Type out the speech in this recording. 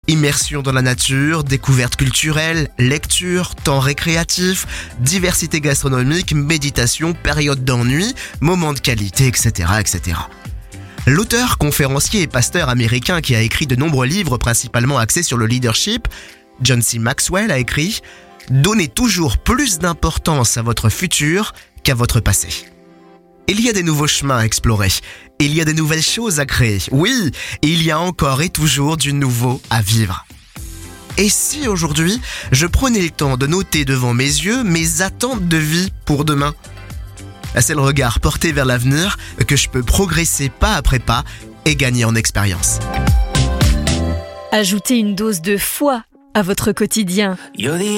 Immersion dans la nature, découverte culturelle, lecture, temps récréatif, diversité gastronomique, méditation, période d'ennui, moments de qualité, etc., etc. L'auteur, conférencier et pasteur américain qui a écrit de nombreux livres principalement axés sur le leadership, John C. Maxwell a écrit « Donnez toujours plus d'importance à votre futur qu'à votre passé ». Il y a des nouveaux chemins à explorer. Il y a des nouvelles choses à créer. Oui, il y a encore et toujours du nouveau à vivre. Et si aujourd'hui, je prenais le temps de noter devant mes yeux mes attentes de vie pour demain ? C'est le regard porté vers l'avenir que je peux progresser pas après pas et gagner en expérience. Ajoutez une dose de foi à votre quotidien.